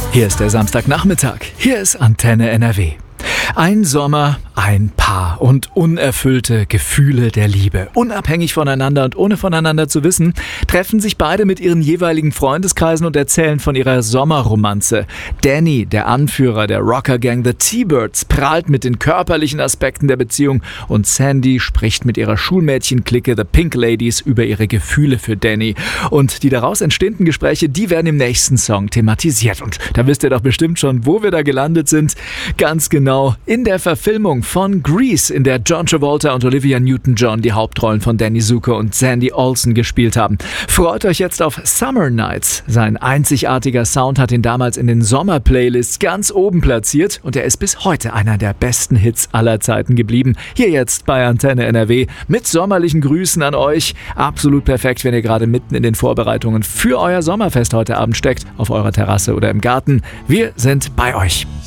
Hier ist der Samstagnachmittag. Hier ist Antenne NRW. Ein Sommer, ein Paar und unerfüllte Gefühle der Liebe. Unabhängig voneinander und ohne voneinander zu wissen, treffen sich beide mit ihren jeweiligen Freundeskreisen und erzählen von ihrer Sommerromanze. Danny, der Anführer der Rockergang The T-Birds, prahlt mit den körperlichen Aspekten der Beziehung und Sandy spricht mit ihrer Schulmädchenklicke The Pink Ladies über ihre Gefühle für Danny. Und die daraus entstehenden Gespräche, die werden im nächsten Song thematisiert. Und da wisst ihr doch bestimmt schon, wo wir da gelandet sind. Ganz genau in der Verfilmung von Grease, in der John Travolta und Olivia Newton-John die Hauptrollen von Danny Zuko und Sandy Olsen gespielt haben. Freut euch jetzt auf Summer Nights. Sein einzigartiger Sound hat ihn damals in den Sommer-Playlists ganz oben platziert und er ist bis heute einer der besten Hits aller Zeiten geblieben. Hier jetzt bei Antenne NRW mit sommerlichen Grüßen an euch. Absolut perfekt, wenn ihr gerade mitten in den Vorbereitungen für euer Sommerfest heute Abend steckt, auf eurer Terrasse oder im Garten. Wir sind bei euch.